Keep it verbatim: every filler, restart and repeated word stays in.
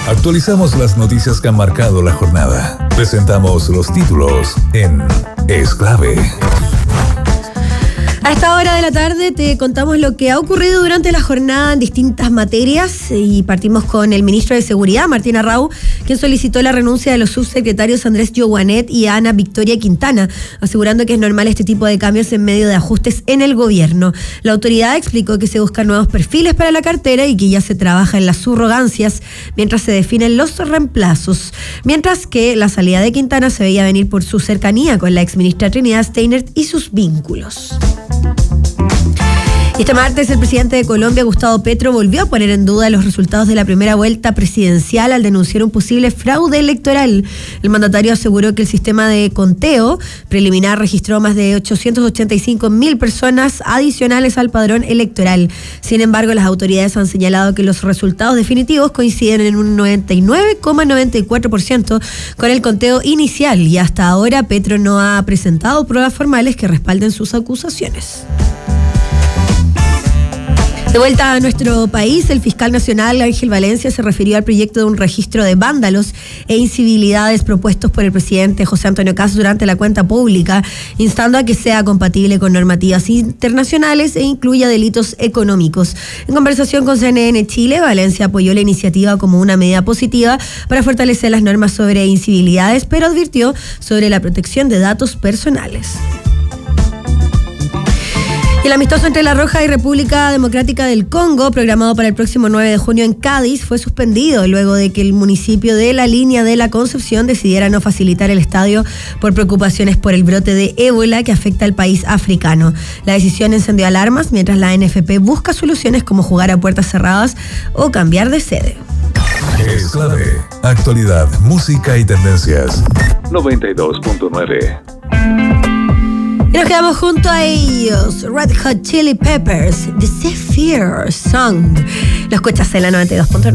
Actualizamos las noticias que han marcado la jornada. Presentamos los títulos en Es Clave. A esta hora de la tarde te contamos lo que ha ocurrido durante la jornada en distintas materias y partimos con el ministro de Seguridad, Martín Arrau, quien solicitó la renuncia de los subsecretarios Andrés Joanet y Ana Victoria Quintana, asegurando que es normal este tipo de cambios en medio de ajustes en el gobierno. La autoridad explicó que se buscan nuevos perfiles para la cartera y que ya se trabaja en las subrogancias mientras se definen los reemplazos, mientras que la salida de Quintana se veía venir por su cercanía con la exministra Trinidad Steinert y sus vínculos. Este martes el presidente de Colombia, Gustavo Petro, volvió a poner en duda los resultados de la primera vuelta presidencial al denunciar un posible fraude electoral. El mandatario aseguró que el sistema de conteo preliminar registró más de ochocientas ochenta y cinco mil personas adicionales al padrón electoral. Sin embargo, las autoridades han señalado que los resultados definitivos coinciden en un noventa y nueve coma noventa y cuatro por ciento con el conteo inicial y hasta ahora Petro no ha presentado pruebas formales que respalden sus acusaciones. De vuelta a nuestro país, el fiscal nacional Ángel Valencia se refirió al proyecto de un registro de vándalos e incivilidades propuestos por el presidente José Antonio Kast durante la cuenta pública, instando a que sea compatible con normativas internacionales e incluya delitos económicos. En conversación con C N N Chile, Valencia apoyó la iniciativa como una medida positiva para fortalecer las normas sobre incivilidades, pero advirtió sobre la protección de datos personales. El amistoso entre La Roja y República Democrática del Congo, programado para el próximo nueve de junio en Cádiz, fue suspendido luego de que el municipio de La Línea de la Concepción decidiera no facilitar el estadio por preocupaciones por el brote de ébola que afecta al país africano. La decisión encendió alarmas mientras la N F P busca soluciones como jugar a puertas cerradas o cambiar de sede. Es Clave. Actualidad, música y tendencias. noventa y dos punto nueve. Y nos quedamos junto a ellos, Red Hot Chili Peppers, The Zephyr Song. Lo escuchas en la noventa y dos punto nueve.